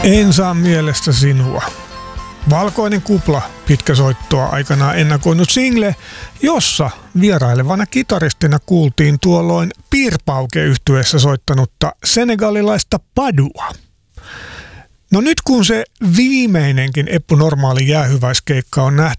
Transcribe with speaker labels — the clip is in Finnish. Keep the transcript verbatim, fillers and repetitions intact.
Speaker 1: En saa mielestä sinua. Valkoinen kupla, pitkä soittoa aikanaan ennakoinut single, jossa vierailevana kitaristina kuultiin tuolloin Piirpauke-yhtyeessä soittanutta senegalilaista Padua. No nyt kun se viimeinenkin Eppu Normaali jäähyväiskeikka on nähty